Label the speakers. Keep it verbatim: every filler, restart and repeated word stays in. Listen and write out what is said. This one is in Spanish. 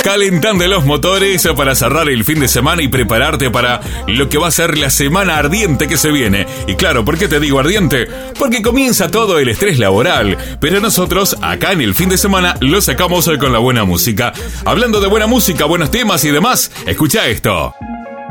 Speaker 1: calentando los motores para cerrar el fin de semana y prepararte para lo que va a ser la semana ardiente que se viene. Y claro, ¿por qué te digo ardiente? Porque comienza todo el estrés laboral, pero nosotros acá en el fin de semana lo sacamos con la buena música. Hablando de buena música, buenos temas y demás, escucha esto.